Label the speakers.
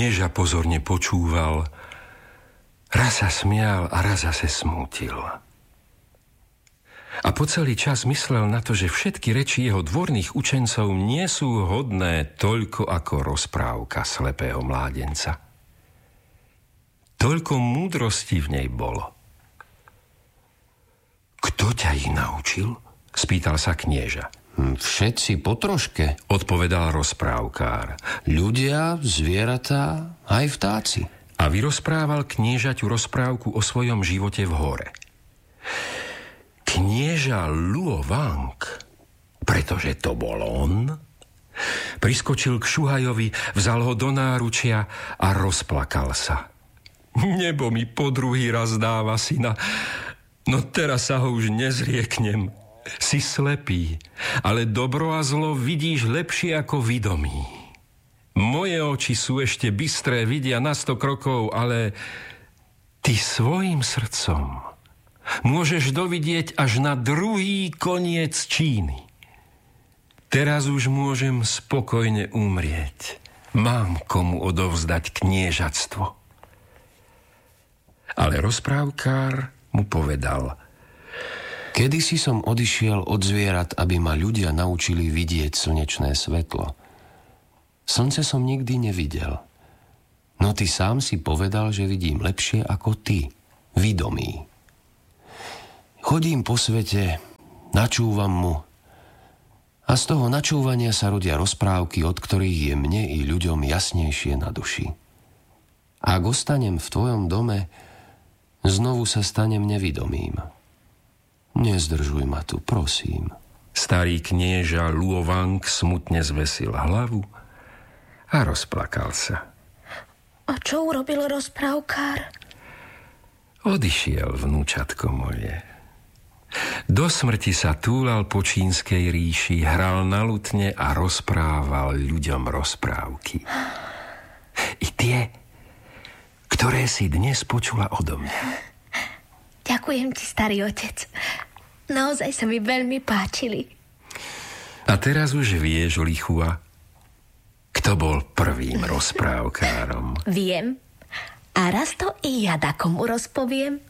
Speaker 1: Knieža pozorne počúval. Raz sa smial a raz zase smútil. A po celý čas myslel na to, že všetky reči jeho dvorných učencov nie sú hodné toľko ako rozprávka slepého mládenca. Toľko múdrosti v nej bolo. Kto ťa ich naučil? Spýtal sa knieža.
Speaker 2: Všetci po troške,
Speaker 1: odpovedal rozprávkár.
Speaker 2: Ľudia, zvieratá, aj vtáci.
Speaker 1: A vyrozprával kniežaťu rozprávku o svojom živote v hore. Knieža Luo Wang, pretože to bol on, priskočil k Šuhajovi, vzal ho do náručia a rozplakal sa. Nebo mi po druhý raz dáva syna, no teraz sa ho už nezrieknem. Si slepý, ale dobro a zlo vidíš lepšie ako vidomí. Moje oči sú ešte bystré, vidia na 100 krokov, ale ty svojim srdcom môžeš dovidieť až na druhý koniec Číny. Teraz už môžem spokojne umrieť. Mám komu odovzdať kniežatstvo. Ale rozprávkár mu povedal:
Speaker 2: Kedysi som odišiel od zvierat, aby ma ľudia naučili vidieť slnečné svetlo. Slnce som nikdy nevidel. No ty sám si povedal, že vidím lepšie ako ty, vidomý. Chodím po svete, načúvam mu a z toho načúvania sa rodia rozprávky, od ktorých je mne i ľuďom jasnejšie na duši. Ak ostanem v tvojom dome, znovu sa stanem nevidomým. Nezdržuj ma tu, prosím.
Speaker 1: Starý knieža Luo Wang smutne zvesil hlavu a rozplakal sa.
Speaker 3: A čo urobil rozprávkár?
Speaker 1: Odišiel, vnúčatko moje. Do smrti sa túlal po čínskej ríši, hral na lutne a rozprával ľuďom rozprávky. I tie, ktoré si dnes počula odo mňa.
Speaker 3: Ďakujem ti, starý otec. Naozaj sa mi veľmi páčili.
Speaker 1: A teraz už vieš, Lichua, kto bol prvým rozprávkárom?
Speaker 3: Viem. A raz to i ja dakomu rozpoviem.